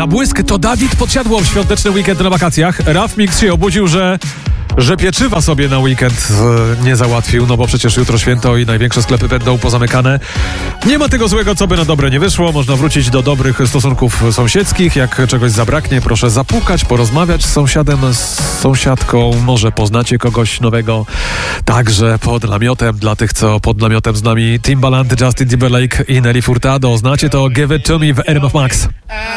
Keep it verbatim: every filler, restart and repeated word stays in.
na błysk to Dawid Podsiadło w świąteczny weekend na wakacjach. Raf Mix się obudził, że że pieczywa sobie na weekend e, nie załatwił, no bo przecież jutro święto i największe sklepy będą pozamykane. Nie ma tego złego, co by na dobre nie wyszło. Można wrócić do dobrych stosunków sąsiedzkich. Jak czegoś zabraknie, proszę zapukać, porozmawiać z sąsiadem, z sąsiadką. Może poznacie kogoś nowego. Także pod namiotem, dla tych, co pod namiotem z nami, Timbaland, Justin Timberlake i Nelly Furtado. Znacie to Give It To Me w R M F Max.